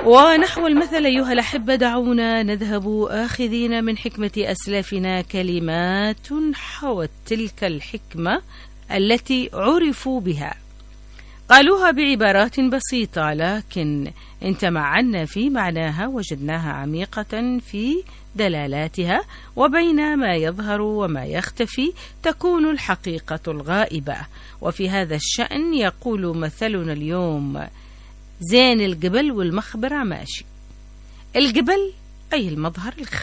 ونحو المثل أيها الأحبة دعونا نذهب آخذين من حكمة أسلافنا كلمات حوت تلك الحكمة التي عرفوا بها، قالوها بعبارات بسيطة لكن إن تمعنا في معناها وجدناها عميقة في دلالاتها، وبين ما يظهر وما يختفي تكون الحقيقة الغائبة. وفي هذا الشأن يقول مثلنا اليوم: زين الجبل والمخبرة ماشي. الجبل أي المظهر